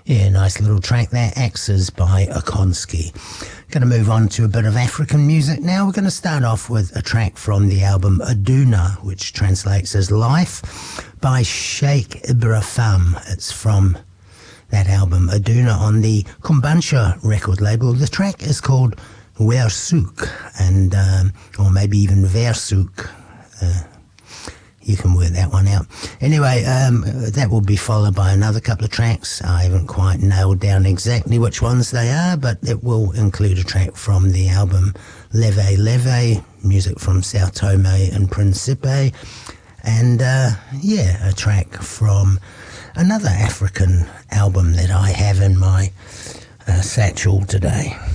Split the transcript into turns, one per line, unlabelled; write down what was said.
Yeah, nice little track there, Axes by Okonski. Going to move on to a bit of African music now. We're going to start off with a track from the album Aduna, which translates as Life, by Sheikh Ibrahim. It's from that album Aduna on the Kumbansha record label. The track is called Wersuk, and or maybe even Versuk. You can work that one out. Anyway, that will be followed by another couple of tracks. I haven't quite nailed down exactly which ones they are, but it will include a track from the album Leve Leve, music from Sao Tome and Principe, and a track from another African album that I have in my satchel today.